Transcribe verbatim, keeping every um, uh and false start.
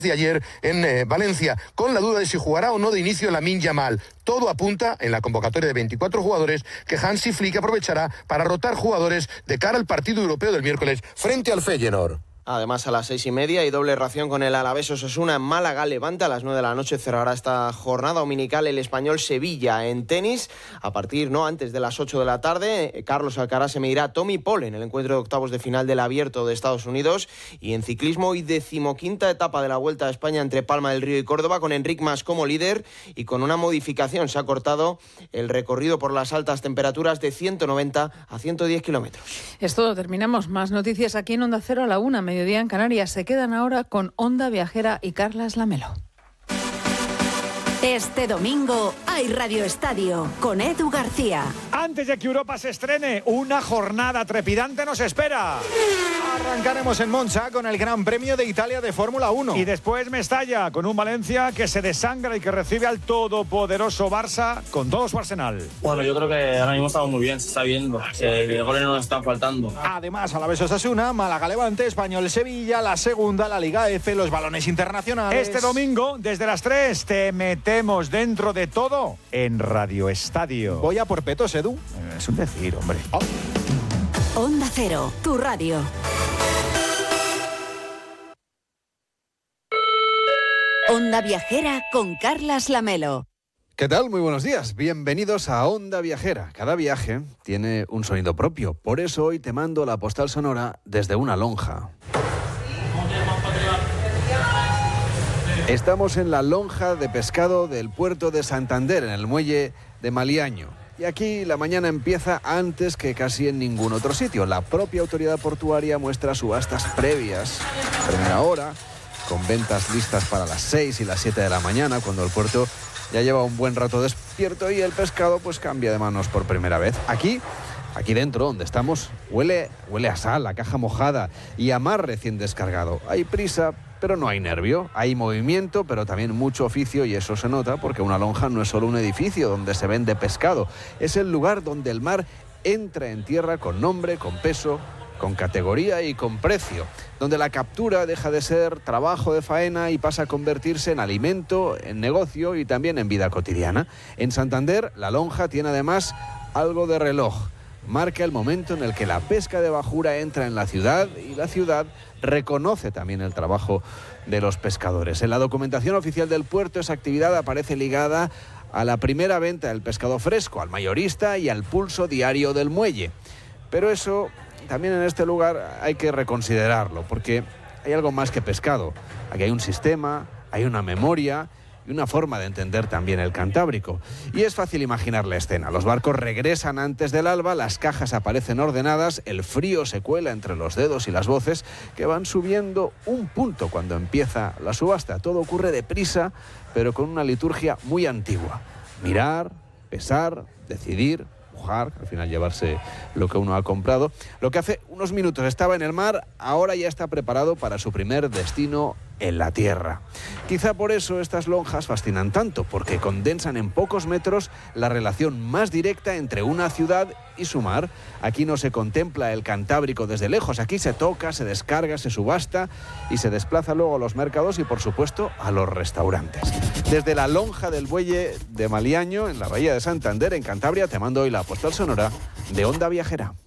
de ayer en eh, Valencia, con la duda de si jugará o no de inicio Lamine Yamal. Todo apunta, en la convocatoria de veinticuatro jugadores, que Hansi Flick aprovechará para rotar jugadores de cara al partido europeo del miércoles frente al Feyenoord. Además, a las seis y media y doble ración con el Alavés Osasuna en Málaga. Levante a las nueve de la noche cerrará esta jornada dominical el Español Sevilla. En tenis, a partir, no antes de las ocho de la tarde, Carlos Alcaraz se medirá a Tommy Paul en el encuentro de octavos de final del Abierto de Estados Unidos. Y en ciclismo, hoy decimoquinta etapa de la Vuelta a España entre Palma del Río y Córdoba, con Enric Mas como líder, y con una modificación se ha cortado el recorrido por las altas temperaturas de ciento noventa a ciento diez kilómetros. Es todo, terminamos. Más noticias aquí en Onda Cero a la una, mediodía en Canarias. Se quedan ahora con Onda Viajera y Carlas Lamelo. Este domingo hay Radio Estadio con Edu García. Antes de que Europa se estrene, una jornada trepidante nos espera. Arrancaremos en Monza con el Gran Premio de Italia de Fórmula uno. Y después Mestalla, con un Valencia que se desangra y que recibe al todopoderoso Barça con todo su arsenal. Bueno, yo creo que ahora mismo estamos muy bien, se está viendo. Que goles no nos están faltando. Además, Alavés Osasuna, Málaga Levante, Español Sevilla, la segunda, la Liga F, los balones internacionales. Este domingo, desde las tres, te metemos dentro de todo en Radio Estadio. Voy a por petos, Edu. Es un decir, hombre. Oh. Onda Cero, tu radio. Onda Viajera con Carlas Lamelo. ¿Qué tal? Muy buenos días. Bienvenidos a Onda Viajera. Cada viaje tiene un sonido propio. Por eso hoy te mando la postal sonora desde una lonja. Estamos en la lonja de pescado del puerto de Santander, en el muelle de Maliaño. Y aquí la mañana empieza antes que casi en ningún otro sitio. La propia autoridad portuaria muestra subastas previas, primera hora, con ventas listas para las seis y las siete de la mañana, cuando el puerto ya lleva un buen rato despierto y el pescado pues cambia de manos por primera vez. Aquí, aquí dentro, donde estamos, huele, huele a sal, a caja mojada y a mar recién descargado. Hay prisa, pero no hay nervio. Hay movimiento, pero también mucho oficio, y eso se nota porque una lonja no es solo un edificio donde se vende pescado. Es el lugar donde el mar entra en tierra con nombre, con peso, con categoría y con precio, donde la captura deja de ser trabajo de faena y pasa a convertirse en alimento, en negocio y también en vida cotidiana. En Santander, la lonja tiene además algo de reloj. Marca el momento en el que la pesca de bajura entra en la ciudad y la ciudad reconoce también el trabajo de los pescadores. En la documentación oficial del puerto, esa actividad aparece ligada a la primera venta del pescado fresco, al mayorista y al pulso diario del muelle. Pero eso también en este lugar hay que reconsiderarlo, porque hay algo más que pescado. Aquí hay un sistema, hay una memoria y una forma de entender también el Cantábrico. Y es fácil imaginar la escena. Los barcos regresan antes del alba, las cajas aparecen ordenadas, el frío se cuela entre los dedos y las voces que van subiendo un punto cuando empieza la subasta. Todo ocurre deprisa, pero con una liturgia muy antigua. Mirar, pesar, decidir, pujar, al final llevarse lo que uno ha comprado. Lo que hace unos minutos estaba en el mar, ahora ya está preparado para su primer destino en la tierra. Quizá por eso estas lonjas fascinan tanto, porque condensan en pocos metros la relación más directa entre una ciudad y su mar. Aquí no se contempla el Cantábrico desde lejos, aquí se toca, se descarga, se subasta y se desplaza luego a los mercados y, por supuesto, a los restaurantes. Desde la lonja del buelle de Maliaño, en la bahía de Santander, en Cantabria, te mando hoy la postal sonora de Onda Viajera.